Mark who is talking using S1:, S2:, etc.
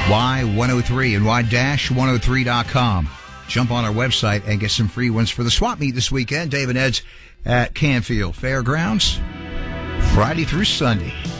S1: Y103 and Y-103.com. Jump on our website and get some free ones for the swap meet this weekend. Dave and Ed's at Canfield Fairgrounds, Friday through Sunday.